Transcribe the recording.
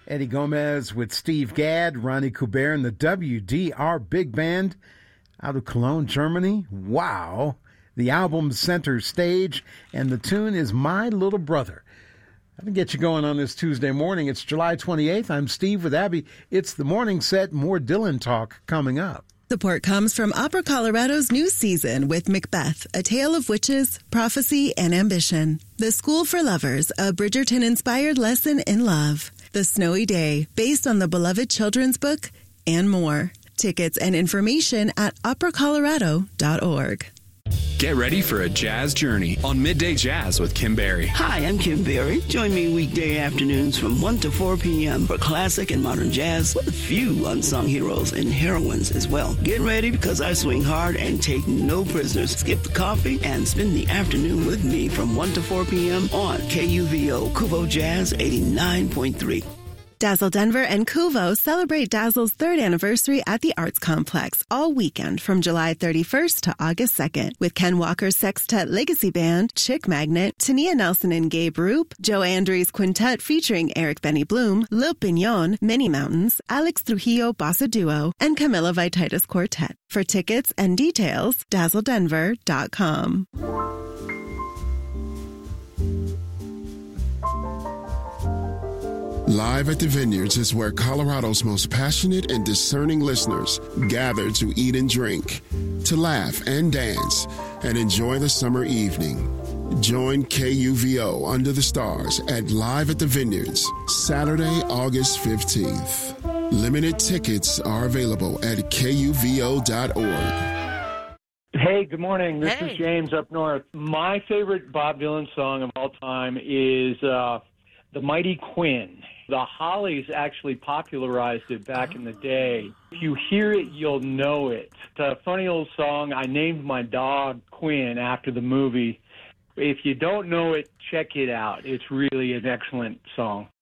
Eddie Gomez with Steve Gadd, Ronnie Coubert, and the WDR Big Band out of Cologne, Germany. Wow. The album's center stage, and the tune is My Little Brother. I can get you going on this Tuesday morning. It's July 28th. I'm Steve with Abby. It's the morning set. More Dylan talk coming up. Support comes from Opera Colorado's new season with Macbeth, A Tale of Witches, Prophecy, and Ambition. The School for Lovers, a Bridgerton-inspired lesson in love. The Snowy Day, based on the beloved children's book, and more. Tickets and information at operacolorado.org. Get ready for a jazz journey on Midday Jazz with Kim Berry. Hi, I'm Kim Berry. Join me weekday afternoons from 1 to 4 p.m. for classic and modern jazz with a few unsung heroes and heroines as well. Get ready because I swing hard and take no prisoners. Skip the coffee and spend the afternoon with me from 1 to 4 p.m. on KUVO Kuvo Jazz 89.3. Dazzle Denver and Kuvo celebrate Dazzle's 3rd anniversary at the Arts Complex all weekend from July 31st to August 2nd with Ken Walker's Sextet Legacy Band, Chick Magnet, Tania Nelson and Gabe Roop, Joe Andrews Quintet featuring Eric Benny Bloom, Lil Pignon, Many Mountains, Alex Trujillo Bossa Duo, and Camila Vititis Quartet. For tickets and details, dazzledenver.com. Live at the Vineyards is where Colorado's most passionate and discerning listeners gather to eat and drink, to laugh and dance, and enjoy the summer evening. Join KUVO Under the Stars at Live at the Vineyards, Saturday, August 15th. Limited tickets are available at KUVO.org. Hey, good morning. This is James up north. My favorite Bob Dylan song of all time is The Mighty Quinn. The Hollies actually popularized it back in the day. If you hear it, you'll know it. It's a funny old song. I named my dog Quinn after the movie. If you don't know it, check it out. It's really an excellent song.